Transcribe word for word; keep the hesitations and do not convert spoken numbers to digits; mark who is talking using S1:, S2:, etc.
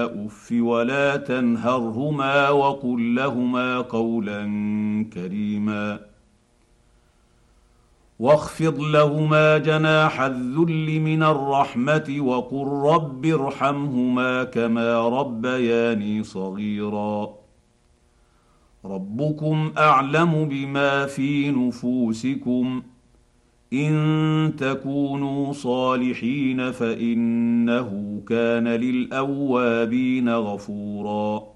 S1: اف ولا تنهرهما وقل لهما قولا كريما واخفض لهما جناح الذل من الرحمه وقل رب ارحمهما كما ربياني صغيرا ربكم اعلم بما في نفوسكم ان تكونوا صالحين فانه كان للاوابين غفورا